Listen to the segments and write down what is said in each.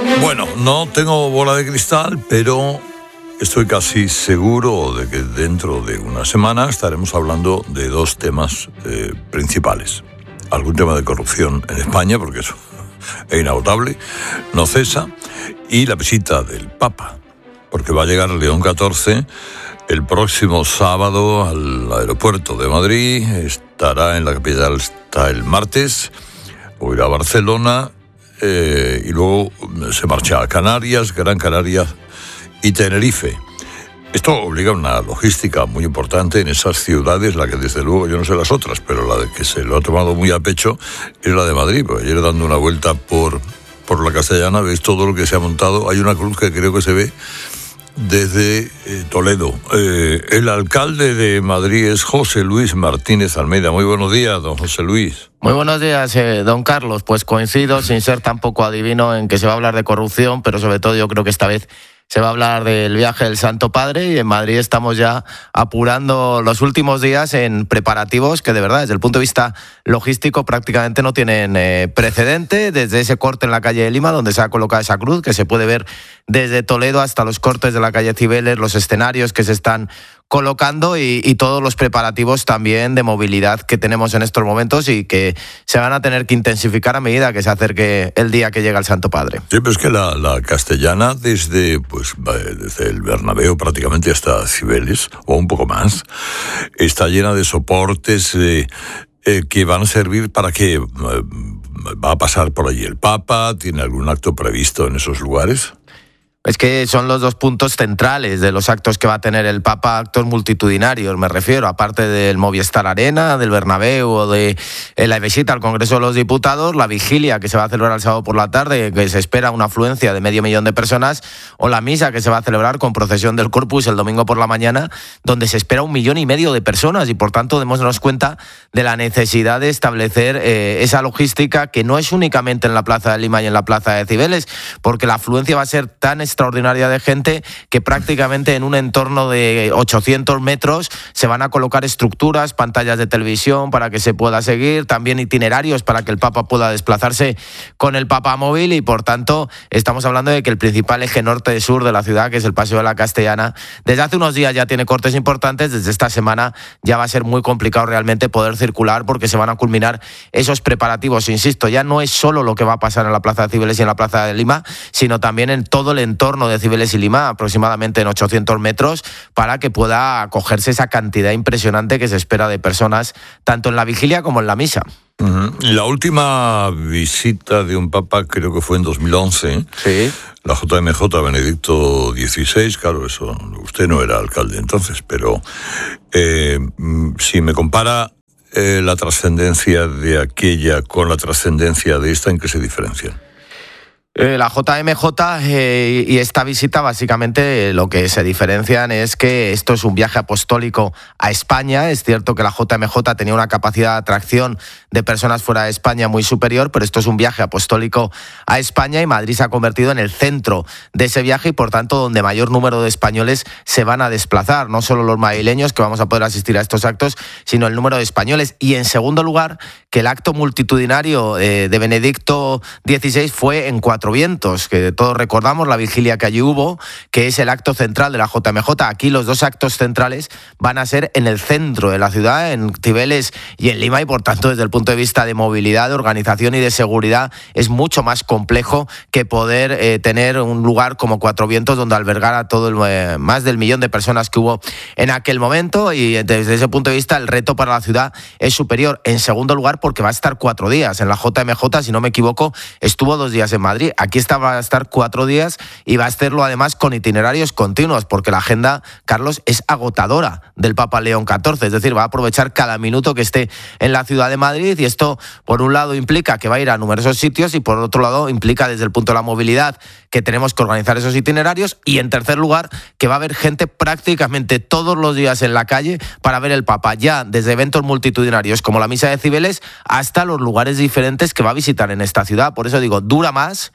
Bueno, no tengo bola de cristal, pero estoy casi seguro de que dentro de una semana estaremos hablando de dos temas principales. Algún tema de corrupción en España, porque eso es inagotable, no cesa, y la visita del Papa, porque va a llegar León XIV el próximo sábado al aeropuerto de Madrid, estará en la capital hasta el martes, o irá a Barcelona, y luego se marcha a Canarias, Gran Canaria y Tenerife. Esto obliga a una logística muy importante en esas ciudades, la que desde luego, yo no sé las otras, pero la de que se lo ha tomado muy a pecho es la de Madrid. Porque ayer dando una vuelta por la Castellana, veis todo lo que se ha montado. Hay una cruz que creo que se ve desde Toledo. El alcalde de Madrid es José Luis Martínez Almeida. Muy buenos días, don José Luis. Muy buenos días, don Carlos. Pues coincido, sin ser tampoco adivino, en que se va a hablar de corrupción, pero sobre todo yo creo que esta vez se va a hablar del viaje del Santo Padre, y en Madrid estamos ya apurando los últimos días en preparativos que de verdad desde el punto de vista logístico prácticamente no tienen precedente, desde ese corte en la calle de Lima donde se ha colocado esa cruz que se puede ver desde Toledo hasta los cortes de la calle Cibeles, los escenarios que se están colocando y todos los preparativos también de movilidad que tenemos en estos momentos y que se van a tener que intensificar a medida que se acerque el día que llega el Santo Padre. Sí, pero es que la Castellana desde el Bernabéu prácticamente hasta Cibeles, o un poco más, está llena de soportes que van a servir para que va a pasar por allí el Papa. ¿Tiene algún acto previsto en esos lugares? Es que son los dos puntos centrales de los actos que va a tener el Papa, actos multitudinarios, me refiero, aparte del Movistar Arena, del Bernabéu o de la visita al Congreso de los Diputados, la vigilia que se va a celebrar el sábado por la tarde, que se espera una afluencia de 500.000 de personas, o la misa que se va a celebrar con procesión del Corpus el domingo por la mañana, donde se espera 1,5 millones de personas, y por tanto démonos cuenta de la necesidad de establecer esa logística que no es únicamente en la Plaza de Lima y en la Plaza de Cibeles, porque la afluencia va a ser tan extraordinaria de gente que prácticamente en un entorno de 800 metros se van a colocar estructuras, pantallas de televisión para que se pueda seguir, también itinerarios para que el Papa pueda desplazarse con el Papa móvil, y por tanto estamos hablando de que el principal eje norte-sur de la ciudad, que es el Paseo de la Castellana, desde hace unos días ya tiene cortes importantes. Desde esta semana ya va a ser muy complicado realmente poder circular, porque se van a culminar esos preparativos. Insisto, ya no es solo lo que va a pasar en la Plaza de Cibeles y en la Plaza de Lima, sino también en todo el entorno de Cibeles y Lima, aproximadamente en 800 metros, para que pueda acogerse esa cantidad impresionante que se espera de personas, tanto en la vigilia como en la misa. La última visita de un papa creo que fue en 2011. Sí. La JMJ Benedicto XVI, claro, eso, usted no era alcalde entonces, pero si me compara la trascendencia de aquella con la trascendencia de esta, ¿en qué se diferencian? La JMJ y esta visita básicamente lo que se diferencian es que esto es un viaje apostólico a España. Es cierto que la JMJ tenía una capacidad de atracción de personas fuera de España muy superior, pero esto es un viaje apostólico a España, y Madrid se ha convertido en el centro de ese viaje y por tanto donde mayor número de españoles se van a desplazar, no solo los madrileños que vamos a poder asistir a estos actos, sino el número de españoles. Y en segundo lugar, que el acto multitudinario de Benedicto XVI fue en Cuatro Vientos, que todos recordamos la vigilia que allí hubo, que es el acto central de la JMJ. Aquí los dos actos centrales van a ser en el centro de la ciudad, en Cibeles y en Lima, y por tanto desde el punto de vista de movilidad, de organización y de seguridad es mucho más complejo que poder tener un lugar como Cuatro Vientos donde albergar a todo más del 1 millón de personas que hubo en aquel momento, y desde ese punto de vista el reto para la ciudad es superior. En segundo lugar, porque va a estar 4 días. En la JMJ, si no me equivoco, estuvo 2 días en Madrid. Aquí va a estar 4 días y va a hacerlo además con itinerarios continuos, porque la agenda, Carlos, es agotadora del Papa León XIV, es decir, va a aprovechar cada minuto que esté en la ciudad de Madrid, y esto por un lado implica que va a ir a numerosos sitios y por otro lado implica desde el punto de la movilidad que tenemos que organizar esos itinerarios, y en tercer lugar que va a haber gente prácticamente todos los días en la calle para ver el Papa, ya desde eventos multitudinarios como la misa de Cibeles hasta los lugares diferentes que va a visitar en esta ciudad. Por eso digo, dura más,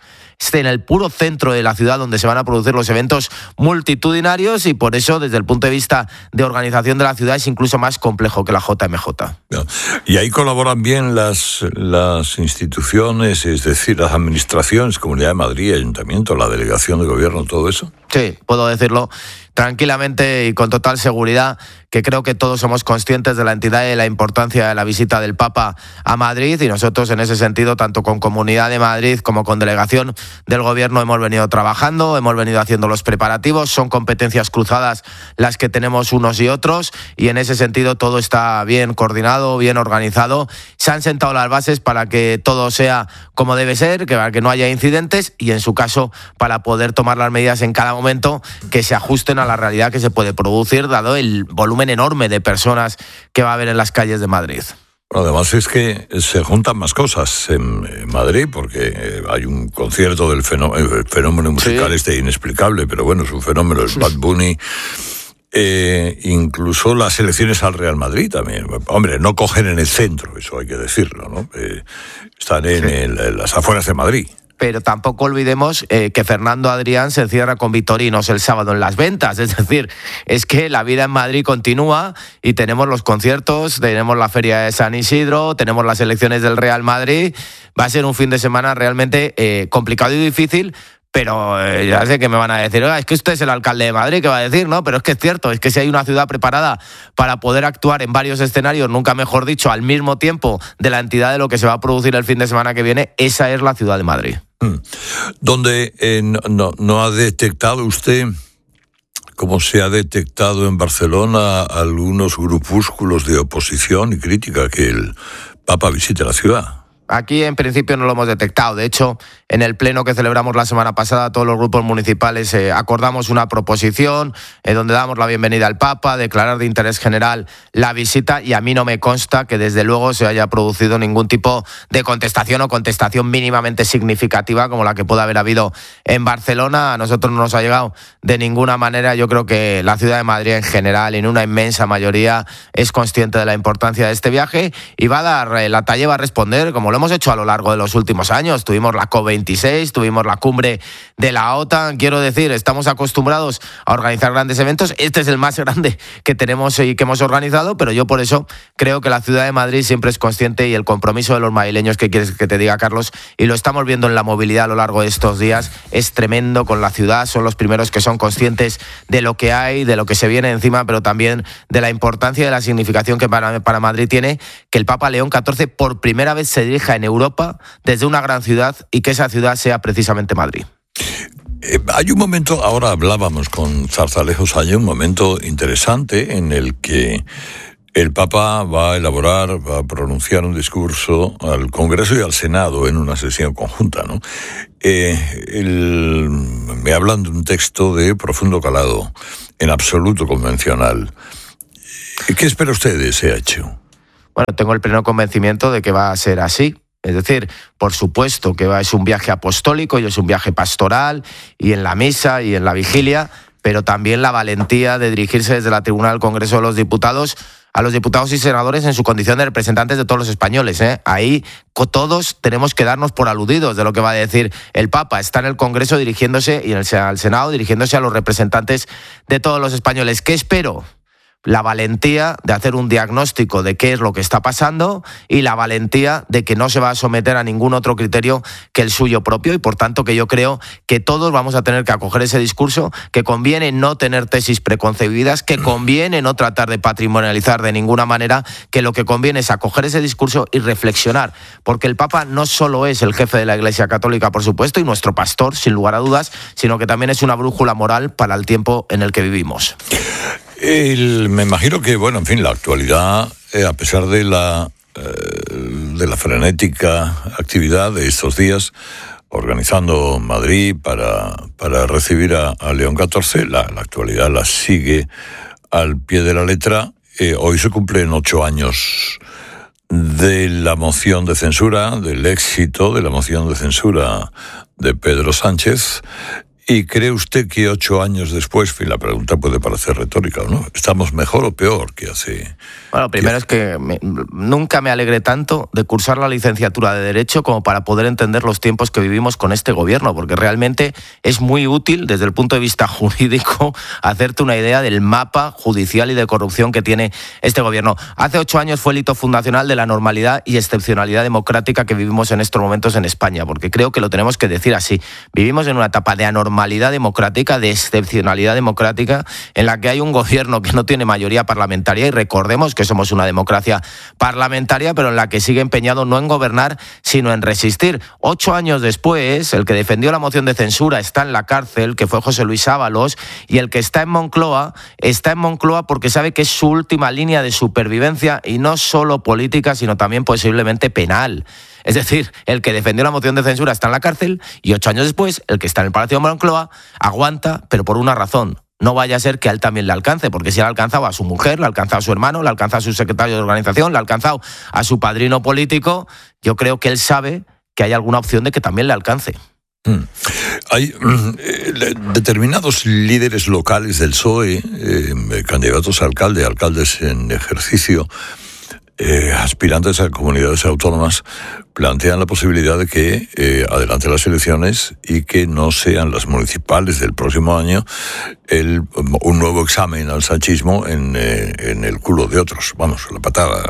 esté en el puro centro de la ciudad donde se van a producir los eventos multitudinarios, y por eso, desde el punto de vista de organización de la ciudad, es incluso más complejo que la JMJ. Y ahí colaboran bien las instituciones, es decir, las administraciones, Comunidad de Madrid, Ayuntamiento, la Delegación de Gobierno, todo eso. Sí, puedo decirlo tranquilamente y con total seguridad, que creo que todos somos conscientes de la entidad y de la importancia de la visita del Papa a Madrid, y nosotros en ese sentido, tanto con Comunidad de Madrid como con Delegación del Gobierno, hemos venido trabajando, hemos venido haciendo los preparativos. Son competencias cruzadas las que tenemos unos y otros, y en ese sentido todo está bien coordinado, bien organizado. Se han sentado las bases para que todo sea como debe ser, para que no haya incidentes, y en su caso para poder tomar las medidas en cada momento que se ajusten a la realidad que se puede producir, dado el volumen enorme de personas que va a haber en las calles de Madrid. Además es que se juntan más cosas en Madrid, porque hay un concierto del fenómeno musical inexplicable, pero bueno, es un fenómeno, es Bad Bunny. Incluso las elecciones al Real Madrid también. Hombre, no cogen en el centro, eso hay que decirlo, ¿no? Están en las afueras de Madrid. Pero tampoco olvidemos que Fernando Adrián se cierra con Vitorinos el sábado en Las Ventas. Es decir, es que la vida en Madrid continúa, y tenemos los conciertos, tenemos la Feria de San Isidro, tenemos las elecciones del Real Madrid. Va a ser un fin de semana realmente complicado y difícil. Pero ya sé que me van a decir, es que usted es el alcalde de Madrid, ¿qué va a decir? No, pero es que es cierto, es que si hay una ciudad preparada para poder actuar en varios escenarios, nunca mejor dicho, al mismo tiempo de la entidad de lo que se va a producir el fin de semana que viene, esa es la ciudad de Madrid. Donde no ha detectado usted, como se ha detectado en Barcelona, algunos grupúsculos de oposición y crítica que el Papa visite la ciudad? Aquí en principio no lo hemos detectado. De hecho, en el pleno que celebramos la semana pasada, todos los grupos municipales acordamos una proposición donde damos la bienvenida al Papa, declarar de interés general la visita, y a mí no me consta que desde luego se haya producido ningún tipo de contestación o contestación mínimamente significativa como la que pueda haber habido en Barcelona. A nosotros no nos ha llegado de ninguna manera. Yo creo que la ciudad de Madrid en general, en una inmensa mayoría, es consciente de la importancia de este viaje y va a dar la talla y va a responder, como lo hemos hecho a lo largo de los últimos años. Tuvimos la COP26, tuvimos la cumbre de la OTAN. Quiero decir, estamos acostumbrados a organizar grandes eventos. Este es el más grande que tenemos y que hemos organizado, pero yo por eso creo que la ciudad de Madrid siempre es consciente, y el compromiso de los madrileños, que quieres que te diga, Carlos, y lo estamos viendo en la movilidad a lo largo de estos días, es tremendo con la ciudad. Son los primeros que son conscientes de lo que hay, de lo que se viene encima, pero también de la importancia y de la significación que para Madrid tiene que el Papa León XIV por primera vez se dirija en Europa desde una gran ciudad, y que esa ciudad sea precisamente Madrid. Hay un momento, ahora hablábamos con Zarzalejos, hay un momento interesante en el que el Papa va a pronunciar un discurso al Congreso y al Senado en una sesión conjunta, ¿no? Me hablan de un texto de profundo calado, en absoluto convencional. ¿Qué espera usted de ese hecho? Bueno, tengo el pleno convencimiento de que va a ser así. Es decir, por supuesto que es un viaje apostólico y es un viaje pastoral, y en la misa y en la vigilia, pero también la valentía de dirigirse desde la tribuna del Congreso de los Diputados a los diputados y senadores en su condición de representantes de todos los españoles. Ahí todos tenemos que darnos por aludidos de lo que va a decir el Papa. Está en el Congreso dirigiéndose, y al Senado dirigiéndose a los representantes de todos los españoles. ¿Qué espero? La valentía de hacer un diagnóstico de qué es lo que está pasando, y la valentía de que no se va a someter a ningún otro criterio que el suyo propio, y por tanto que yo creo que todos vamos a tener que acoger ese discurso, que conviene no tener tesis preconcebidas, que conviene no tratar de patrimonializar de ninguna manera, que lo que conviene es acoger ese discurso y reflexionar, porque el Papa no solo es el jefe de la Iglesia Católica, por supuesto, y nuestro pastor, sin lugar a dudas, sino que también es una brújula moral para el tiempo en el que vivimos. Me imagino que, bueno, en fin, la actualidad, a pesar de la frenética actividad de estos días, organizando Madrid para recibir a León XIV, la actualidad la sigue al pie de la letra. Hoy se cumplen 8 años de la moción de censura, del éxito de la moción de censura de Pedro Sánchez. ¿Y cree usted que 8 años después, la pregunta puede parecer retórica, ¿no? ¿Estamos mejor o peor que hace? Bueno, primero es que nunca me alegré tanto de cursar la licenciatura de Derecho como para poder entender los tiempos que vivimos con este gobierno, porque realmente es muy útil desde el punto de vista jurídico hacerte una idea del mapa judicial y de corrupción que tiene este gobierno. Hace 8 años fue el hito fundacional de la normalidad y excepcionalidad democrática que vivimos en estos momentos en España, porque creo que lo tenemos que decir así. Vivimos en una etapa de anormalidad democrática, de excepcionalidad democrática, en la que hay un gobierno que no tiene mayoría parlamentaria, y recordemos que somos una democracia parlamentaria, pero en la que sigue empeñado no en gobernar, sino en resistir. 8 años después, el que defendió la moción de censura está en la cárcel, que fue José Luis Ábalos, y el que está en Moncloa porque sabe que es su última línea de supervivencia, y no solo política, sino también posiblemente penal. Es decir, el que defendió la moción de censura está en la cárcel, y 8 años después, el que está en el Palacio de Moncloa aguanta, pero por una razón. No vaya a ser que a él también le alcance, porque si le ha alcanzado a su mujer, le ha alcanzado a su hermano, le ha alcanzado a su secretario de organización, le ha alcanzado a su padrino político, yo creo que él sabe que hay alguna opción de que también le alcance. Hay determinados líderes locales del PSOE, candidatos a alcaldes en ejercicio, aspirantes a comunidades autónomas, plantean la posibilidad de que adelante las elecciones y que no sean las municipales del próximo año un nuevo examen al sanchismo en el culo de otros. Vamos, la patada.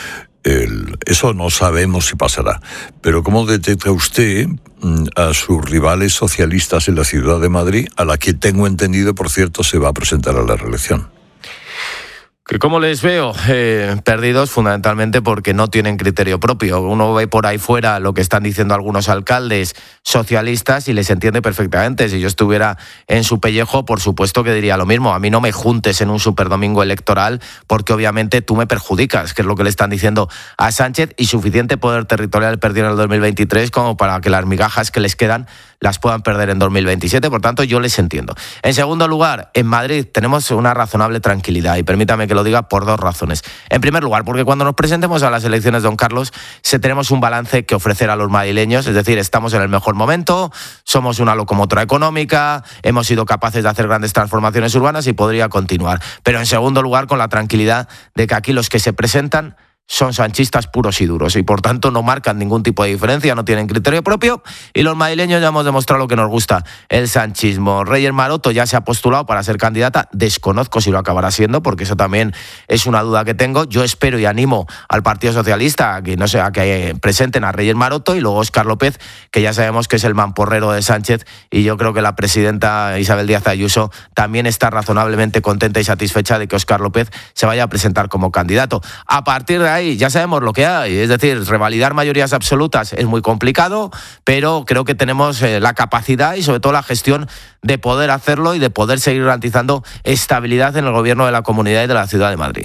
Eso no sabemos si pasará. Pero ¿cómo detecta usted a sus rivales socialistas en la ciudad de Madrid, a la que tengo entendido, por cierto, se va a presentar a la reelección? ¿Cómo les veo? Perdidos fundamentalmente porque no tienen criterio propio. Uno ve por ahí fuera lo que están diciendo algunos alcaldes socialistas y les entiende perfectamente. Si yo estuviera en su pellejo, por supuesto que diría lo mismo. A mí no me juntes en un superdomingo electoral porque obviamente tú me perjudicas, que es lo que le están diciendo a Sánchez, y suficiente poder territorial perdió en el 2023 como para que las migajas que les quedan las puedan perder en 2027. Por tanto, yo les entiendo. En segundo lugar, en Madrid tenemos una razonable tranquilidad, y permítame que lo diga por 2 razones. En primer lugar, porque cuando nos presentemos a las elecciones, don Carlos, tenemos un balance que ofrecer a los madrileños, es decir, estamos en el mejor momento, somos una locomotora económica, hemos sido capaces de hacer grandes transformaciones urbanas y podría continuar. Pero en segundo lugar, con la tranquilidad de que aquí los que se presentan son sanchistas puros y duros, y por tanto no marcan ningún tipo de diferencia, no tienen criterio propio, y los madrileños ya hemos demostrado lo que nos gusta, el sanchismo. Reyes Maroto ya se ha postulado para ser candidata, desconozco si lo acabará siendo, porque eso también es una duda que tengo. Yo espero y animo al Partido Socialista a que presenten a Reyes Maroto, y luego Óscar López, que ya sabemos que es el mamporrero de Sánchez, y yo creo que la presidenta Isabel Díaz Ayuso también está razonablemente contenta y satisfecha de que Óscar López se vaya a presentar como candidato. A partir de ahí ya sabemos lo que hay, es decir, revalidar mayorías absolutas es muy complicado, pero creo que tenemos la capacidad y sobre todo la gestión de poder hacerlo y de poder seguir garantizando estabilidad en el gobierno de la Comunidad y de la Ciudad de Madrid.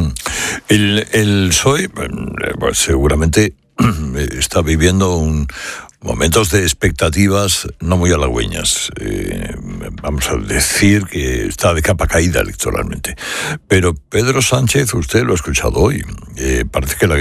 El PSOE pues, seguramente está viviendo momentos de expectativas no muy halagüeñas. Vamos a decir que está de capa caída electoralmente. Pero Pedro Sánchez, usted lo ha escuchado hoy, parece que la